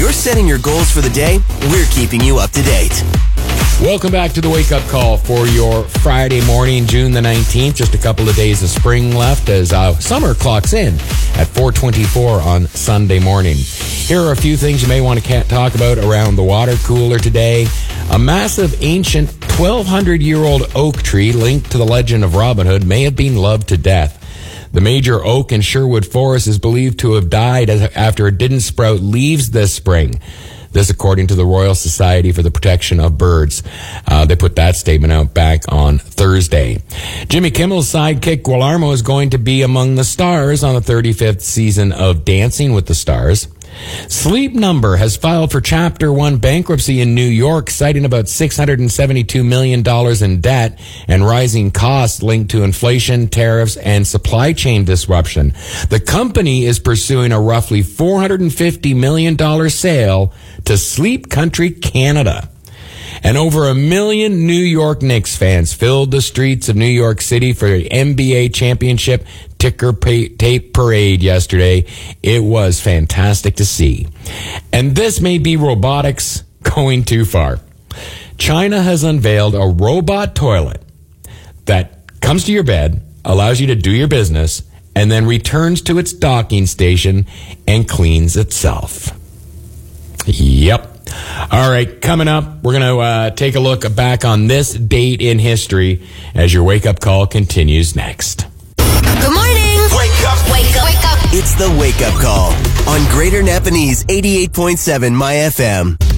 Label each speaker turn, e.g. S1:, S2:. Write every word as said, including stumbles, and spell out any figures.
S1: you're setting your goals for the day, we're keeping you up to date.
S2: Welcome back to the Wake Up Call for your Friday morning, June the nineteenth. Just a couple of days of spring left as uh, summer clocks in at four twenty-four on Sunday morning. Here are a few things you may want to talk about around the water cooler today. A massive ancient twelve hundred year old oak tree linked to the legend of Robin Hood may have been loved to death. The major oak in Sherwood Forest is believed to have died after it didn't sprout leaves this spring. This according to the Royal Society for the Protection of Birds. Uh, they put that statement out back on Thursday. Jimmy Kimmel's sidekick Guillermo is going to be among the stars on the thirty-fifth season of Dancing with the Stars. Sleep Number has filed for Chapter one bankruptcy in New York, citing about six hundred seventy-two million dollars in debt and rising costs linked to inflation, tariffs, and supply chain disruption. The company is pursuing a roughly four hundred fifty million dollars sale to Sleep Country Canada. And over a million New York Knicks fans filled the streets of New York City for the N B A championship ticker tape parade yesterday. It was fantastic to see. And this may be robotics going too far. China has unveiled a robot toilet that comes to your bed, allows you to do your business, and then returns to its docking station and cleans itself. Yep. All right, coming up, we're going to uh, take a look back on this date in history as your wake-up call continues next.
S3: Good morning.
S1: Wake up.
S3: Wake up. Wake up.
S1: It's the Wake Up Call on Greater Napanese eighty-eight point seven My F M.